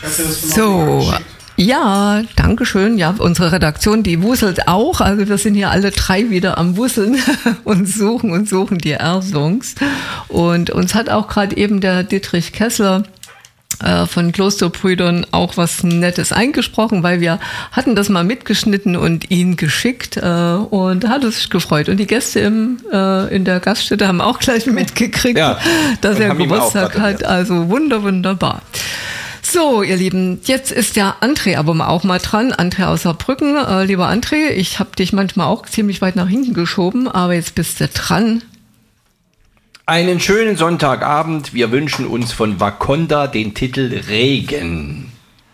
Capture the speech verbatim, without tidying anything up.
So, ja, danke schön. Ja, unsere Redaktion, die wuselt auch. Also wir sind hier alle drei wieder am Wusseln und suchen und suchen die R-Songs. Und uns hat auch gerade eben der Dietrich Kessler äh, von Klosterbrüdern auch was Nettes eingesprochen, weil wir hatten das mal mitgeschnitten und ihn geschickt äh, und hat es sich gefreut. Und die Gäste im, äh, in der Gaststätte haben auch gleich mitgekriegt, ja, dass er Geburtstag hat. Also wunder, wunderbar. So, ihr Lieben, jetzt ist der André aber auch mal dran. André aus Saarbrücken. Äh, lieber André, ich habe dich manchmal auch ziemlich weit nach hinten geschoben, aber jetzt bist du dran. Einen schönen Sonntagabend. Wir wünschen uns von Wakonda den Titel Regen.